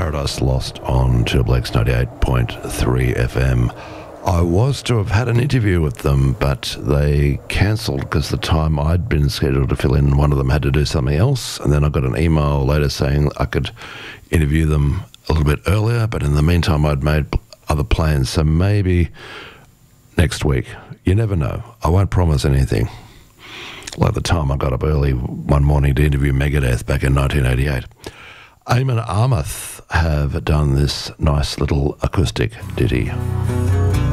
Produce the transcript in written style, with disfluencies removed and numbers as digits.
Paradise Lost on Triple X 98.3 FM. I was to have had an interview with them, but they cancelled because the time I'd been scheduled to fill in, one of them had to do something else, and then I got an email later saying I could interview them a little bit earlier, but in the meantime I'd made other plans, so maybe next week. You never know. I won't promise anything. Like the time I got up early one morning to interview Megadeth back in 1988. Eamon Armith have done this nice little acoustic ditty.